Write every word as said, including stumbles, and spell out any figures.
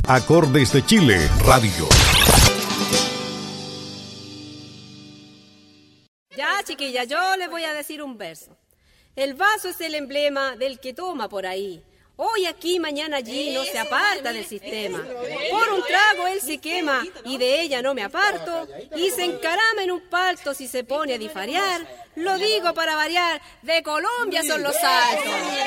Acordes de Chile Radio. Ya, chiquilla, yo les voy a decir un verso. El vaso es el emblema del que toma por ahí. Hoy aquí, mañana allí, no se aparta del sistema. Por un trago él se quema y de ella no me aparto. Y se encarama en un palto si se pone a difariar. Lo digo para variar, de Colombia son los saltos.